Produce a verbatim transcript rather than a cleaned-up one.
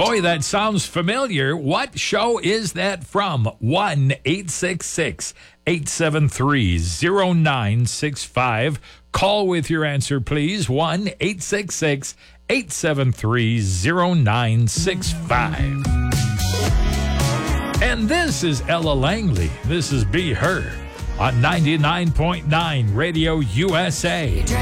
Boy, that sounds familiar. What show is that from? one eight six six, eight seven three, zero nine six five. Call with your answer, please. one eight six six, eight seven three, zero nine six five. And this is Ella Langley. This is Be Her on ninety-nine point nine Radio U S A.